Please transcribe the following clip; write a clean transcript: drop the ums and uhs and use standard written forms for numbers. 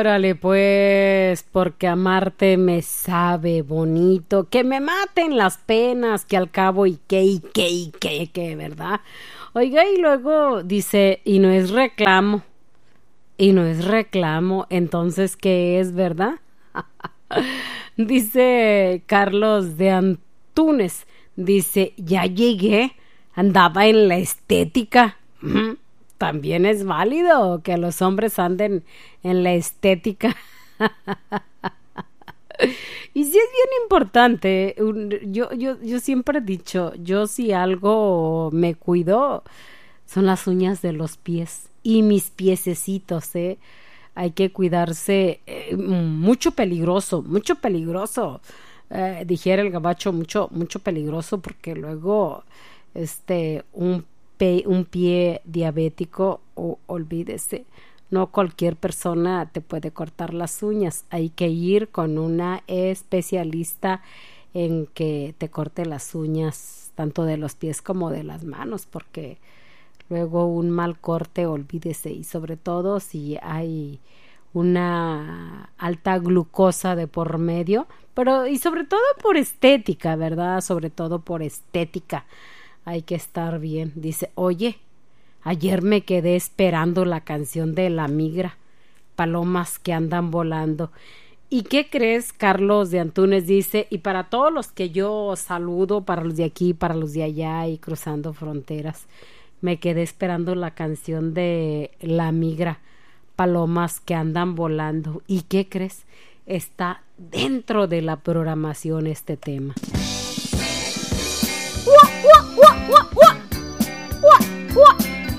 Órale, pues, porque amarte me sabe bonito, que me maten las penas, que al cabo y qué, ¿verdad? Oiga, y luego dice, y no es reclamo, entonces, ¿qué es, verdad? Dice Carlos de Antunes, dice, ya llegué, andaba en la estética. También es válido que los hombres anden en la estética. Y sí es bien importante. Yo siempre he dicho, yo si algo me cuido, son las uñas de los pies y mis piececitos, ¿eh? Hay que cuidarse, mucho peligroso, mucho peligroso. Dijera el gabacho, mucho, mucho peligroso, porque luego, un pie diabético, olvídese, no cualquier persona te puede cortar las uñas. Hay que ir con una especialista en que te corte las uñas, tanto de los pies como de las manos, porque luego un mal corte, olvídese, y sobre todo si hay una alta glucosa de por medio, pero y sobre todo por estética, ¿verdad? Sobre todo por estética. Hay que estar bien. Dice, oye, ayer me quedé esperando la canción de La Migra, palomas que andan volando. ¿Y qué crees? Carlos de Antunes dice, y para todos los que yo saludo, para los de aquí, para los de allá y cruzando fronteras, me quedé esperando la canción de La Migra, palomas que andan volando. ¿Y qué crees? Está dentro de la programación este tema.